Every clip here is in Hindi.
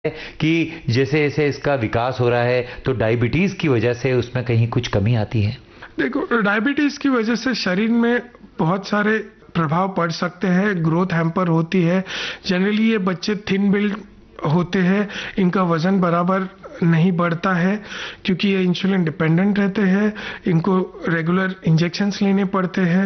कि जैसे जैसे इसका विकास हो रहा है तो डायबिटीज की वजह से उसमें कहीं कुछ कमी आती है? देखो, डायबिटीज की वजह से शरीर में बहुत सारे प्रभाव पड़ सकते हैं, ग्रोथ हैम्पर होती है। जनरली ये बच्चे थिन बिल्ड होते हैं, इनका वजन बराबर नहीं बढ़ता है क्योंकि ये इंसुलिन डिपेंडेंट रहते हैं, इनको रेगुलर इंजेक्शंस लेने पड़ते हैं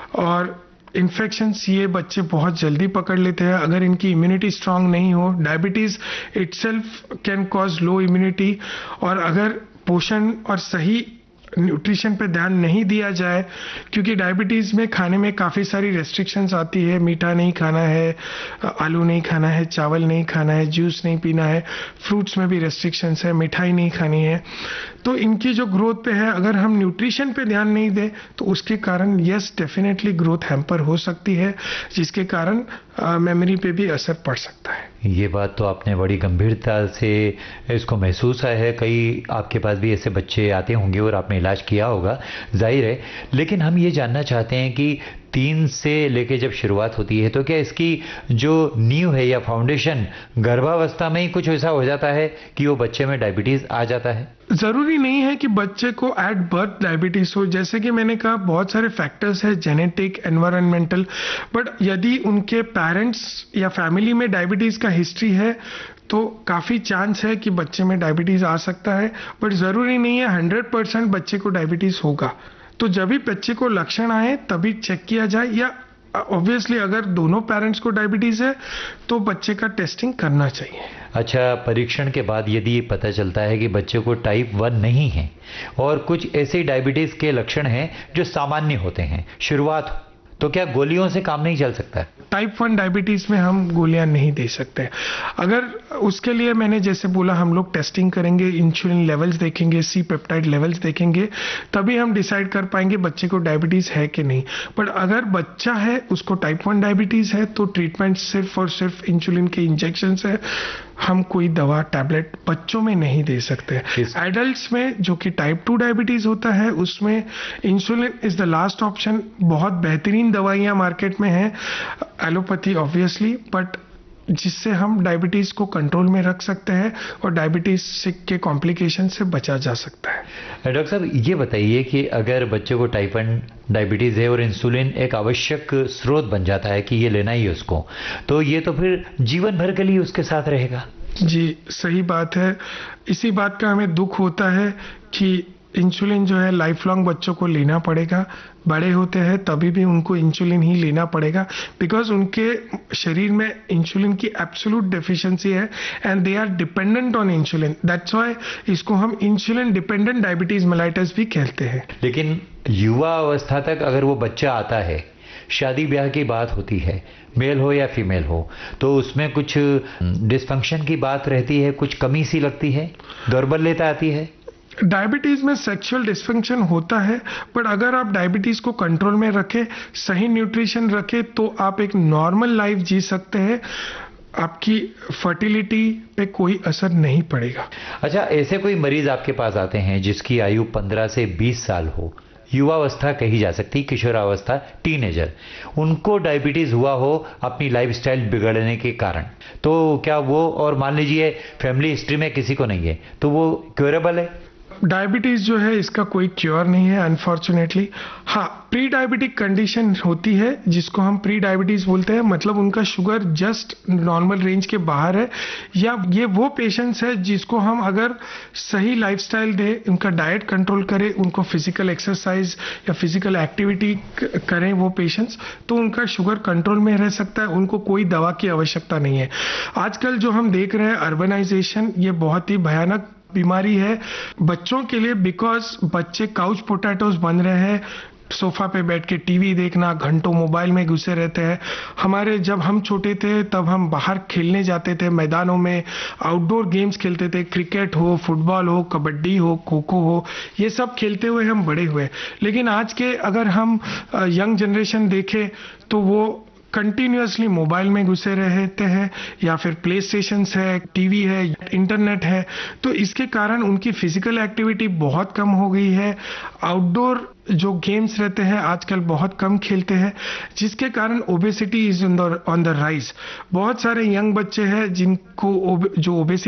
और इन्फेक्शंस ये बच्चे बहुत जल्दी पकड़ लेते हैं अगर इनकी इम्यूनिटी स्ट्रांग नहीं हो। Diabetes itself can cause low immunity, और अगर पोषण और सही न्यूट्रिशन पे ध्यान नहीं दिया जाए, क्योंकि डायबिटीज में खाने में काफ़ी सारी रेस्ट्रिक्शंस आती है, मीठा नहीं खाना है, आलू नहीं खाना है, चावल नहीं खाना है, जूस नहीं पीना है, फ्रूट्स में भी रेस्ट्रिक्शंस है, मिठाई नहीं खानी है। तो इनकी जो ग्रोथ पे है, अगर हम न्यूट्रिशन पे ध्यान नहीं दें तो उसके कारण यस डेफिनेटली ग्रोथ हैम्पर हो सकती है, जिसके कारण मेमोरी पे भी असर पड़ सकता है। ये बात तो आपने बड़ी गंभीरता से इसको महसूस है। कई आपके पास भी ऐसे बच्चे आते होंगे और आपने इलाज किया होगा, जाहिर है। लेकिन हम ये जानना चाहते हैं कि 3 से लेके जब शुरुआत होती है तो क्या इसकी जो नींव है या फाउंडेशन गर्भावस्था में ही कुछ ऐसा हो जाता है कि वो बच्चे में डायबिटीज आ जाता है? जरूरी नहीं है कि बच्चे को एट बर्थ डायबिटीज हो। जैसे कि मैंने कहा, बहुत सारे फैक्टर्स है, जेनेटिक, एनवायरमेंटल, बट यदि उनके पेरेंट्स या फैमिली में डायबिटीज का हिस्ट्री है तो काफी चांस है कि बच्चे में डायबिटीज आ सकता है। बट जरूरी नहीं है 100% बच्चे को डायबिटीज होगा। तो जब भी बच्चे को लक्षण आए तभी चेक किया जाए, या ऑब्वियसली अगर दोनों पेरेंट्स को डायबिटीज है तो बच्चे का टेस्टिंग करना चाहिए। अच्छा, परीक्षण के बाद यदि ये पता चलता है कि बच्चे को टाइप 1 नहीं है और कुछ ऐसे डायबिटीज के लक्षण हैं जो सामान्य होते हैं, शुरुआत, तो क्या गोलियों से काम नहीं चल सकता? टाइप 1 डायबिटीज में हम गोलियां नहीं दे सकते। अगर उसके लिए मैंने जैसे बोला, हम लोग टेस्टिंग करेंगे, इंसुलिन लेवल्स देखेंगे, सी पेप्टाइड लेवल्स देखेंगे, तभी हम डिसाइड कर पाएंगे बच्चे को डायबिटीज है कि नहीं। बट अगर बच्चा है, उसको टाइप 1 डायबिटीज है, तो ट्रीटमेंट सिर्फ और सिर्फ इंसुलिन के इंजेक्शन है। हम कोई दवा, टैबलेट बच्चों में नहीं दे सकते। एडल्ट्स में जो कि टाइप 2 डायबिटीज होता है, उसमें insulin is the last option. बहुत बेहतरीन दवाइयां मार्केट में हैं, एलोपैथी ऑब्वियसली, बट जिससे हम डायबिटीज को कंट्रोल में रख सकते हैं और डायबिटीज के कॉम्प्लिकेशन से बचा जा सकता है। डॉक्टर साहब, ये बताइए कि अगर बच्चे को टाइप 1 डायबिटीज है और इंसुलिन एक आवश्यक स्रोत बन जाता है कि ये लेना ही है उसको, तो ये तो फिर जीवन भर के लिए उसके साथ रहेगा? जी, सही बात है। इसी बात का हमें दुख होता है कि इंसुलिन जो है लाइफ लॉन्ग बच्चों को लेना पड़ेगा। बड़े होते हैं तभी भी उनको इंसुलिन ही लेना पड़ेगा, बिकॉज उनके शरीर में इंसुलिन की एब्सोल्यूट डेफिशिएंसी है and they are dependent on insulin. That's why इसको हम इंसुलिन डिपेंडेंट डायबिटीज मेलाइटस भी कहते हैं। लेकिन युवा अवस्था तक अगर वो बच्चा आता है, शादी ब्याह की बात होती है, मेल हो या फीमेल हो, तो उसमें कुछ डिसफंक्शन की बात रहती है, कुछ कमी सी लगती है, दुर्बलता आती है। डायबिटीज में सेक्सुअल डिस्फंक्शन होता है, बट अगर आप डायबिटीज को कंट्रोल में रखें, सही न्यूट्रिशन रखें, तो आप एक नॉर्मल लाइफ जी सकते हैं। आपकी फर्टिलिटी पे कोई असर नहीं पड़ेगा। अच्छा, ऐसे कोई मरीज आपके पास आते हैं जिसकी आयु 15 से 20 साल हो, युवावस्था कही जा सकती, किशोरावस्था, टीनेजर, उनको डायबिटीज हुआ हो अपनी लाइफस्टाइल बिगड़ने के कारण, तो क्या वो, और मान लीजिए फैमिली हिस्ट्री में किसी को नहीं है, तो वो क्योरेबल है? डायबिटीज जो है इसका कोई क्योर नहीं है अनफॉर्चुनेटली। हाँ, प्री डायबिटिक कंडीशन होती है जिसको हम प्री डायबिटीज बोलते हैं, मतलब उनका शुगर जस्ट नॉर्मल रेंज के बाहर है, या ये वो पेशेंट्स है जिसको हम अगर सही लाइफस्टाइल दे, उनका डाइट कंट्रोल करें, उनको फिजिकल एक्सरसाइज या फिजिकल एक्टिविटी करें वो पेशेंट्स, तो उनका शुगर कंट्रोल में रह सकता है, उनको कोई दवा की आवश्यकता नहीं है। आजकल जो हम देख रहे हैं अर्बनाइजेशन, ये बहुत ही भयानक बीमारी है बच्चों के लिए, बिकॉज बच्चे काउच पोटैटोज बन रहे हैं, सोफा पे बैठ के टीवी देखना, घंटों मोबाइल में घुसे रहते हैं। हमारे जब हम छोटे थे तब हम बाहर खेलने जाते थे, मैदानों में आउटडोर गेम्स खेलते थे, क्रिकेट हो, फुटबॉल हो, कबड्डी हो, खो खो हो, ये सब खेलते हुए हम बड़े हुए। लेकिन आज के अगर हम यंग जनरेशन देखें तो वो कंटिन्यूअसली मोबाइल में घुसे रहते हैं, या फिर प्ले स्टेशंस है, टीवी है, इंटरनेट है, तो इसके कारण उनकी फिजिकल एक्टिविटी बहुत कम हो गई है। आउटडोर जो गेम्स रहते हैं आजकल बहुत कम खेलते हैं, जिसके कारण obesity is on the rise. बहुत सारे यंग बच्चे हैं जिनको जो ओबेसिटी